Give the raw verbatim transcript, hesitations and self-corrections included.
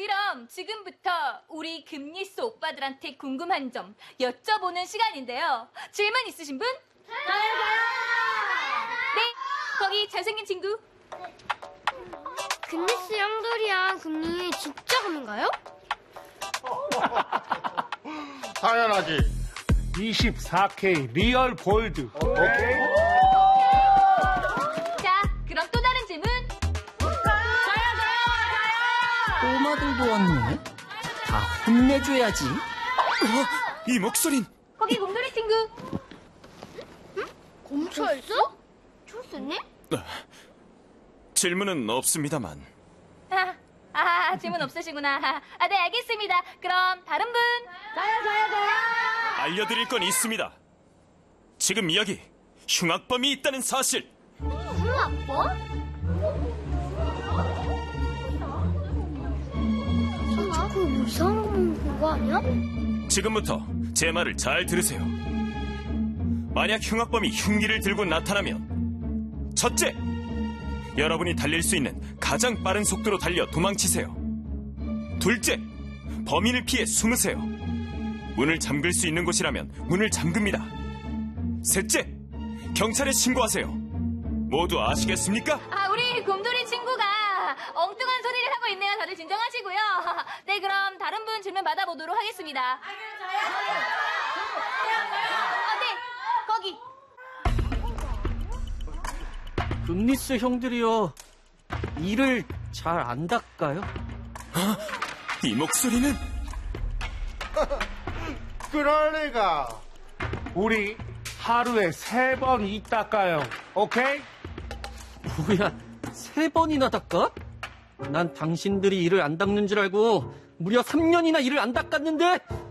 그럼 지금부터 우리 금리스 오빠들한테 궁금한 점 여쭤보는 시간인데요. 질문 있으신 분? 저요, 저요! 네, 거기 잘생긴 친구. 금리스 형들이랑 금리 진짜 금인가요? 당연하지. 이십사 케이 리얼 골드. 오케이. 자, 그럼 또 다른 질문. 꼬마들도 왔네. 다 혼내줘야지. 어, 이 목소린. 거기 곰돌이 친구. 곰철수? 철수님? 질문은 없습니다만. 아, 아, 질문 없으시구나. 아, 네, 알겠습니다. 그럼 다른 분. 저요, 저요, 저요! 알려드릴 건 있습니다. 지금 여기 흉악범이 있다는 사실. 흉악범? 설마 그거 뭐 이상한 거 먹는 거 아니야? 지금부터 제 말을 잘 들으세요. 만약 흉악범이 흉기를 들고 나타나면 첫째, 여러분이 달릴 수 있는 가장 빠른 속도로 달려 도망치세요. 둘째, 범인을 피해 숨으세요. 문을 잠글 수 있는 곳이라면 문을 잠급니다. 셋째, 경찰에 신고하세요. 모두 아시겠습니까? 아, 우리 곰돌이 친구가 엉뚱한 소리를 하고 있네요. 다들 진정하시고요. 네, 그럼 다른 분 질문 받아보도록 하겠습니다. 어, 네, 거기. 금리스 형들이요. 이를 잘 안 닦아요? 이 목소리는 그럴 리가. 우리 하루에 세 번 이 닦아요. 오케이? 뭐야, 세 번이나 닦아? 난 당신들이 이를 안 닦는 줄 알고 무려 삼 년이나 이를 안 닦았는데!